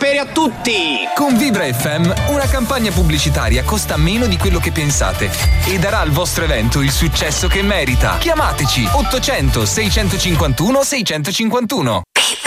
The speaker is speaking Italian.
sapere a tutti! Con Vibra FM una campagna pubblicitaria costa meno di quello che pensate e darà al vostro evento il successo che merita. Chiamateci 800 651 651.